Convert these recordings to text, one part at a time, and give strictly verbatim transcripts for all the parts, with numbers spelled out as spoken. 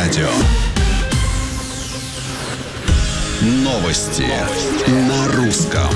радио. Новости на русском.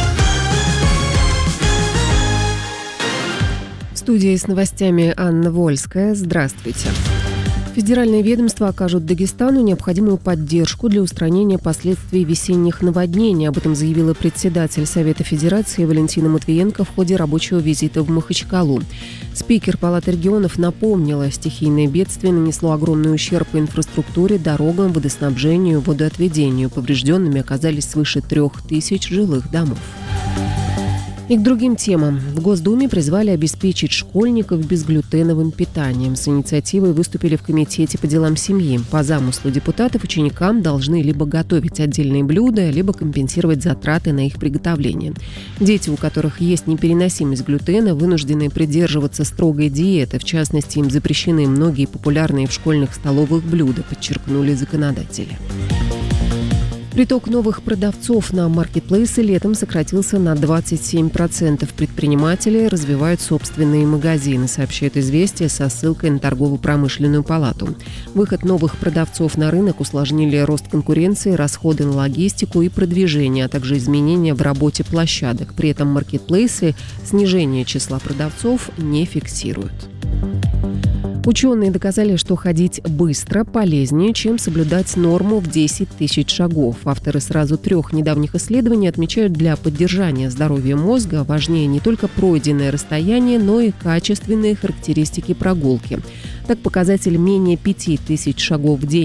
В студии с новостями Анна Вольская. Здравствуйте. Федеральные ведомства окажут Дагестану необходимую поддержку для устранения последствий весенних наводнений. Об этом заявила председатель Совета Федерации Валентина Матвиенко в ходе рабочего визита в Махачкалу. Спикер Палаты регионов напомнила, стихийное бедствие нанесло огромный ущерб по инфраструктуре, дорогам, водоснабжению, водоотведению. Поврежденными оказались свыше трех тысяч жилых домов. И к другим темам. В Госдуме призвали обеспечить школьников безглютеновым питанием. С инициативой выступили в Комитете по делам семьи. По замыслу депутатов ученикам должны либо готовить отдельные блюда, либо компенсировать затраты на их приготовление. Дети, у которых есть непереносимость глютена, вынуждены придерживаться строгой диеты. В частности, им запрещены многие популярные в школьных столовых блюда, подчеркнули законодатели. Приток новых продавцов на маркетплейсы летом сократился на двадцать семь процентов. Предприниматели развивают собственные магазины, сообщает «Известия» со ссылкой на торгово-промышленную палату. Выход новых продавцов на рынок усложнили рост конкуренции, расходы на логистику и продвижение, а также изменения в работе площадок. При этом маркетплейсы снижение числа продавцов не фиксируют. Ученые доказали, что ходить быстро полезнее, чем соблюдать норму в десять тысяч шагов. Авторы сразу трех недавних исследований отмечают, для поддержания здоровья мозга важнее не только пройденное расстояние, но и качественные характеристики прогулки. Так, показатель менее пяти тысяч шагов в день